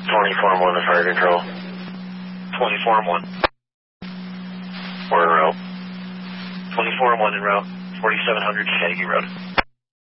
24-1 to fire control. 24-1. We're en route. 24-1 en route. 4700 Shaggy Road.